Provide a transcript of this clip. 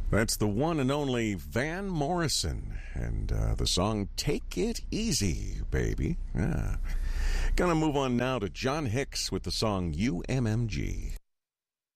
That's the one and only Van Morrison and the song Take It Easy, Baby. Yeah. Gonna move on now to John Hicks with the song UMMG.